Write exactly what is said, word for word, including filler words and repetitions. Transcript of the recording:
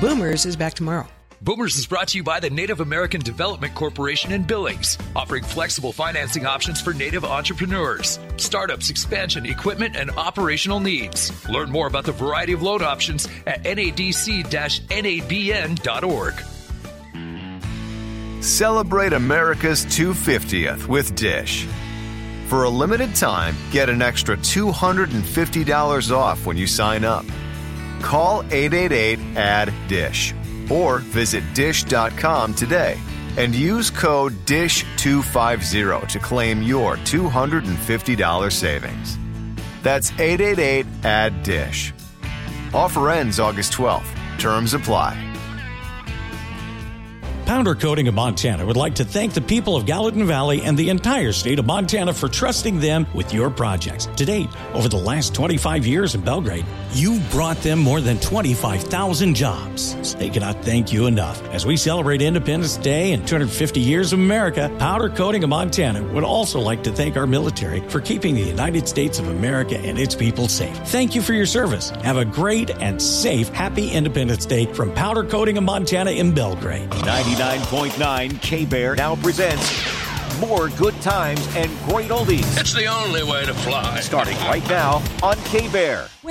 Boomers is back tomorrow. Boomers is brought to you by the Native American Development Corporation in Billings, offering flexible financing options for Native entrepreneurs, startups, expansion, equipment, and operational needs. Learn more about the variety of loan options at N A D C N A B N dot org. Celebrate America's two hundred fiftieth with Dish. For a limited time, get an extra two hundred fifty dollars off when you sign up. Call eight eight eight, A D D, DISH or visit dish dot com today and use code D I S H two fifty to claim your two hundred fifty dollars savings. That's eight eight eight, A D D, DISH. Offer ends August twelfth. Terms apply. Powder Coating of Montana would like to thank the people of Gallatin Valley and the entire state of Montana for trusting them with your projects. To date, over the last twenty-five years in Belgrade, you've brought them more than twenty-five thousand jobs. So they cannot thank you enough. As we celebrate Independence Day and two hundred fifty years of America, Powder Coating of Montana would also like to thank our military for keeping the United States of America and its people safe. Thank you for your service. Have a great and safe, happy Independence Day from Powder Coating of Montana in Belgrade. ninety-nine point nine K-Bear now presents more good times and great oldies. It's the only way to fly. Starting right now on K-Bear.